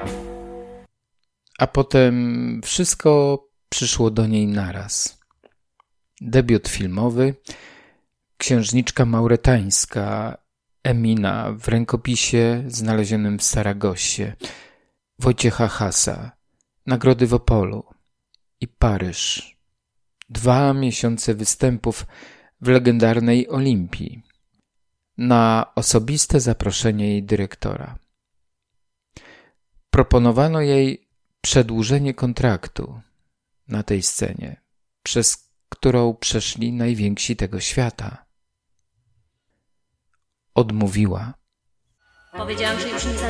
A potem wszystko przyszło do niej naraz. Debiut filmowy, księżniczka mauretańska Emina w rękopisie znalezionym w Saragossie, Wojciecha Hasa, nagrody w Opolu i Paryż. 2 miesiące występów w legendarnej Olimpii na osobiste zaproszenie jej dyrektora. Proponowano jej przedłużenie kontraktu na tej scenie, przez którą przeszli najwięksi tego świata. Odmówiła. Powiedziałam, że już nie